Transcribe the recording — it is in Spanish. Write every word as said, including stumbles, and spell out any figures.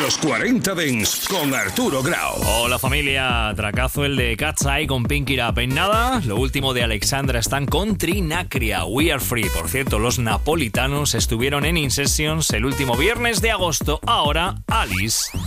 Los cuarenta Dents con Arturo Grau. Hola familia, tracazo el de Cat's Eye con Pink It Up. En nada, lo último de Alexandra Stan con Trinacria, We Are Free. Por cierto, los napolitanos estuvieron en In Sessions el último viernes de agosto. Ahora, Alice.